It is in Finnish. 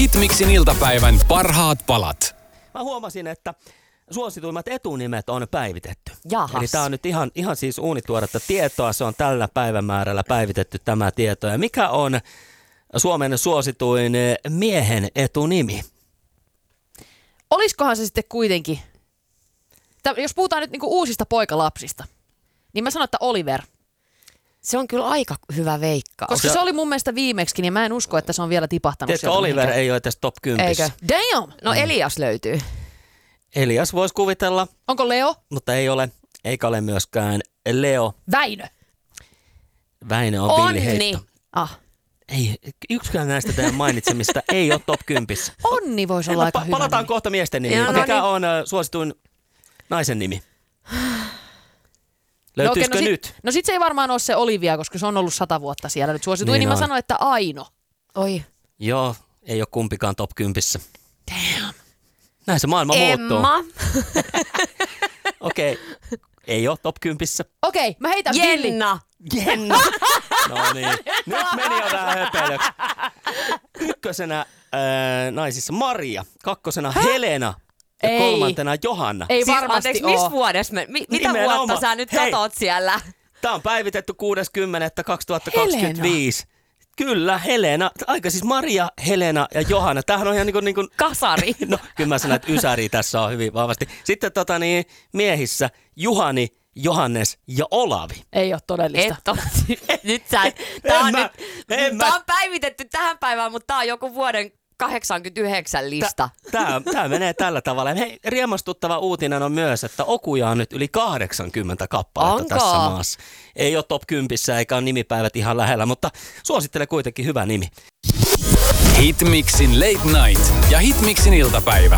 Hitmixin iltapäivän parhaat palat. Mä huomasin, että suosituimmat etunimet on päivitetty. Jahas. Eli tää on nyt ihan siis uunituoretta tietoa. Se on tällä päivämäärällä päivitetty tämä tieto. Ja mikä on Suomen suosituin miehen etunimi? Olisikohan se sitten kuitenkin, jos puhutaan nyt niinku uusista poikalapsista, niin mä sanon, että Oliver. Se on kyllä aika hyvä veikkaus. Koska se oli mun mielestä viimeksikin, ja mä en usko, että se on vielä tipahtanut. Tiedätkö, Oliver ei ole edes top 10. Eikö? Damn! No Elias löytyy. Elias voisi kuvitella, Onko Leo? mutta ei ole. Eikä ole myöskään Leo. Väinö. Väinö on Onni. villiheitto. Ei, yksikään näistä teidän mainitsemista ei ole top 10. Onni voisi olla aika hyvä. Palataan kohta miesten nimiin. Joo, Mikä no on suosituin naisen nimi? Löytyisikö nyt? No sit se ei varmaan ole se Olivia, koska se on ollut 100 vuotta siellä nyt suosituin, niin mä sanon, että Aino. Oi. Joo, ei ole kumpikaan top 10. Damn. Näin se maailma muuttuu. Emma. Okei, ei ole top 10. Okei, mä heitän Villi. Jenna. No niin, nyt meni jo vähän höpelöksi. Ykkösenä naisissa Maria, kakkosena Helena ja Ei. kolmantena Johanna. Ei Siis, varmasti anteeksi, oo. missä vuodessa mitä Nimenomaan. vuotta sä nyt Hei. katot siellä? Tämä on päivitetty 6.10.2025. Kyllä, Helena. Aika siis Maria, Helena ja Johanna. Tämähän on ihan niin kuin Kasari. no, kyllä mä sanon, että ysäri tässä on hyvin vahvasti. Sitten miehissä Juhani, Johannes ja Olavi. Ei ole todellista. Nyt tää on en mä. Tää on päivitetty tähän päivään, mutta tää on joku vuoden 89 lista. Tämä menee tällä tavalla. Hei, riemastuttava uutinen on myös, että okuja on nyt yli 80 kappaletta Onko? tässä maassa. Ei ole top 10 eikä ole nimipäivät ihan lähellä, mutta suosittelen kuitenkin hyvä nimi. Hitmixin Late Night ja Hitmixin iltapäivä.